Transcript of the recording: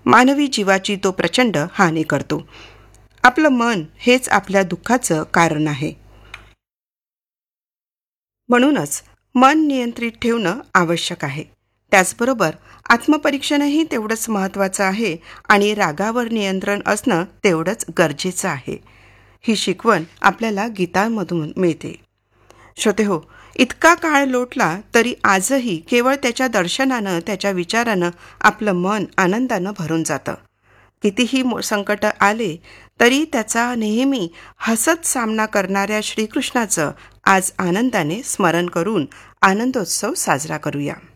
मानवी जीवाची तो प्रचंड हानी करतो. आपलं मन हेच आपल्या दुःखाचं कारण आहे. म्हणूनच मन नियंत्रित ठेवणं आवश्यक आहे. त्याचबरोबर आत्मपरीक्षणही तेवढंच महत्त्वाचं आहे आणि रागावर नियंत्रण असणं तेवढंच गरजेचं आहे. ही शिकवण आपल्याला गीतांमधून मिळते. श्रोतेहो, इतका काळ लोटला तरी आजही केवळ त्याच्या दर्शनानं, त्याच्या विचारानं आपलं मन आनंदानं भरून जातं. कितीही संकट आले तरी त्याचा नेहमी हसत सामना करणाऱ्या श्रीकृष्णाचं आज आनंदाने स्मरण करून आनंदोत्सव साजरा करूया.